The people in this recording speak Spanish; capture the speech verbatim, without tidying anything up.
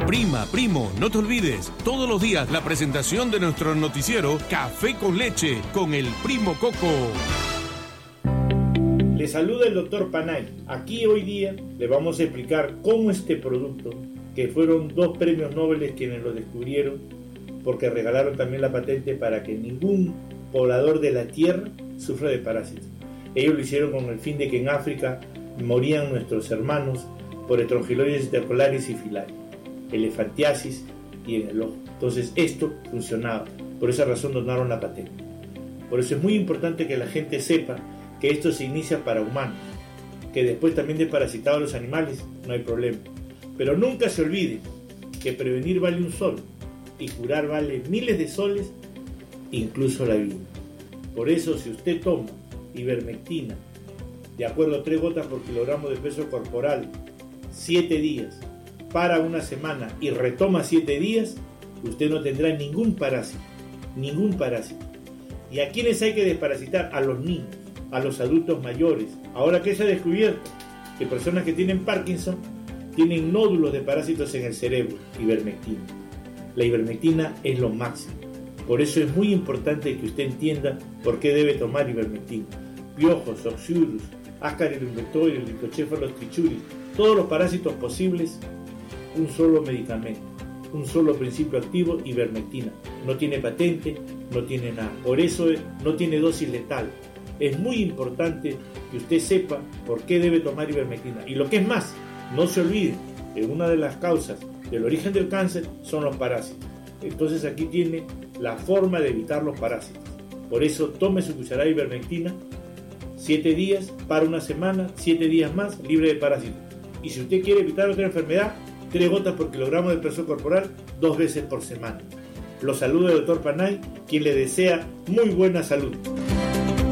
Prima, primo, no te olvides, todos los días la presentación de nuestro noticiero Café con Leche con el Primo Coco. Le saluda el doctor Panay. Aquí hoy día le vamos a explicar cómo este producto, que fueron dos premios Nobel quienes lo descubrieron, porque regalaron también la patente para que ningún poblador de la tierra sufra de parásitos. Ellos lo hicieron con el fin de que en África morían nuestros hermanos por estrongiloides intercalares y filarios, elefantiasis y en el ojo. Entonces esto funcionaba. Por esa razón donaron la patente. Por eso es muy importante que la gente sepa que esto se inicia para humanos, que después también desparasitado a los animales, no hay problema. Pero nunca se olvide que prevenir vale un sol y curar vale miles de soles, incluso la vida. Por eso, si usted toma ivermectina de acuerdo a tres gotas por kilogramo de peso corporal, siete días, para una semana y retoma siete días, usted no tendrá ningún parásito, ningún parásito. ¿Y a quiénes hay que desparasitar? A los niños, a los adultos mayores. Ahora que se ha descubierto que personas que tienen Parkinson tienen nódulos de parásitos en el cerebro, ivermectina. La ivermectina es lo máximo. Por eso es muy importante que usted entienda por qué debe tomar ivermectina. Piojos, oxyurus, Ascarilumetoides, Licocephalos trichuris, todos los parásitos posibles, un solo medicamento, un solo principio activo, ivermectina. No tiene patente, no tiene nada. Por eso no tiene dosis letal. Es muy importante que usted sepa por qué debe tomar ivermectina. Y lo que es más, no se olvide que una de las causas del origen del cáncer son los parásitos. Entonces aquí tiene la forma de evitar los parásitos. Por eso tome su cucharada de ivermectina, siete días, para una semana, siete días más, libre de parásitos. Y si usted quiere evitar otra enfermedad, tres gotas por kilogramo de peso corporal, dos veces por semana. Lo saluda el doctor Panay, quien le desea muy buena salud.